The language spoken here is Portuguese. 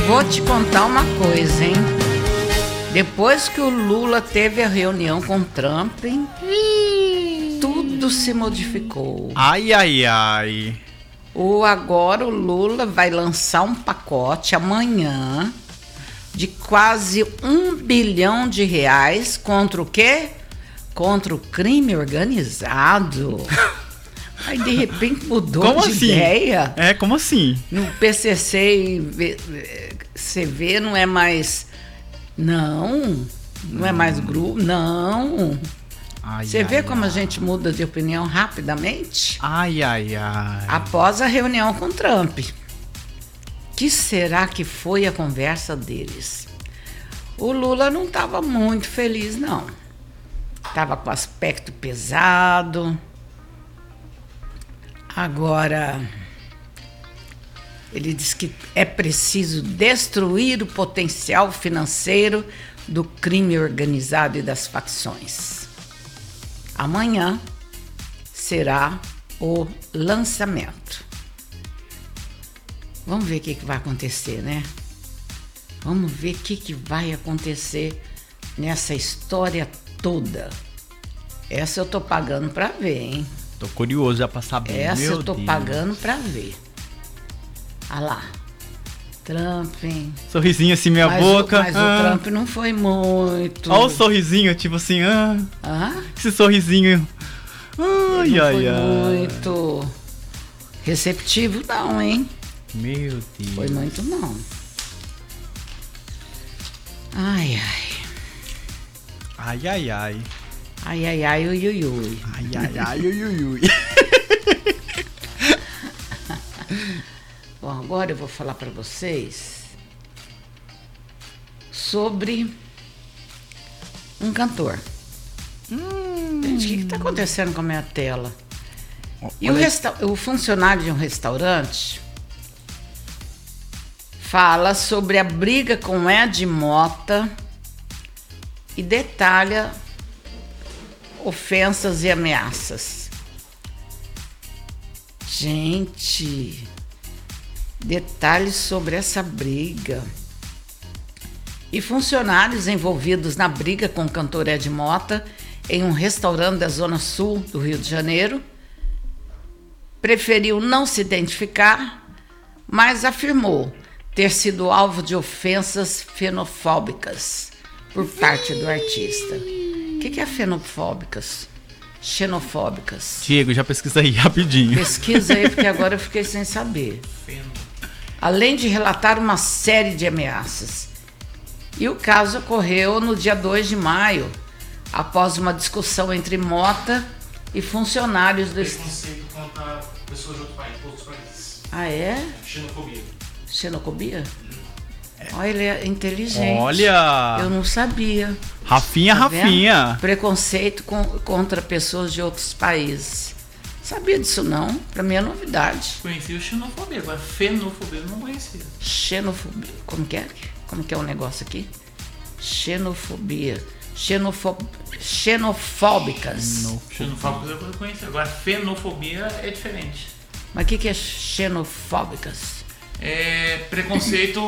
vou te contar uma coisa, hein? Depois que o Lula teve a reunião com o Trump, hein? Tudo se modificou. Ai, ai, ai. Agora o Lula vai lançar um pacote amanhã de quase R$1 bilhão contra o quê? Contra o crime organizado. Aí de repente mudou como de assim? ideia. Como assim? No PCC e CV não é mais... Não é mais grupo, não. Você vê como a gente muda de opinião rapidamente? Ai, ai, ai. Após a reunião com Trump. Que será que foi a conversa deles? O Lula não estava muito feliz, não. Estava com aspecto pesado. Agora, ele diz que é preciso destruir o potencial financeiro do crime organizado e das facções. Amanhã será o lançamento. Vamos ver o que vai acontecer, né? Vamos ver o que vai acontecer nessa história toda. Essa eu tô pagando pra ver, hein? Tô curioso já pra saber. Essa eu tô pagando pra ver. Olha lá. Trump, hein? Sorrisinho assim, minha boca. Mas o Trump não foi muito. Olha o sorrisinho, tipo assim. Esse sorrisinho. Ai, não ai, foi ai. muito receptivo, não, hein? Meu Deus. Foi muito, não. Ai, ai. Ai, ai, ai. Ai, ai, ai, ui, ui, ui. Ai, ai, ai, ui, ui, ui. Bom, agora eu vou falar para vocês sobre um cantor. Gente, o que está acontecendo com a minha tela? E o funcionário de um restaurante fala sobre a briga com Ed Mota e detalha ofensas e ameaças. Gente, detalhes sobre essa briga. E funcionários envolvidos na briga com o cantor Ed Mota em um restaurante da Zona Sul do Rio de Janeiro preferiu não se identificar, mas afirmou ter sido alvo de ofensas xenofóbicas por parte do artista. O que é xenofóbicas? Xenofóbicas. Diego, já pesquisa aí rapidinho. Pesquisa aí, porque agora eu fiquei sem saber. Além de relatar uma série de ameaças. E o caso ocorreu no dia 2 de maio, após uma discussão entre Mota e funcionários do... Preconceito contra pessoas de outros países. Ah, é? Xenofobia. Xenofobia? Olha, ele é inteligente. Olha! Eu não sabia. Rafinha, Tá vendo? Rafinha. Preconceito contra pessoas de outros países. Sabia disso não? Pra mim é novidade. Conhecia o xenofobia, agora fenofobia eu não conhecia. Xenofobia. Como que é? Como que é o negócio aqui? Xenofobia. Xenofóbicas. Xenofóbicas eu conhecia, agora fenofobia é diferente. Mas o que é xenofóbicas? É preconceito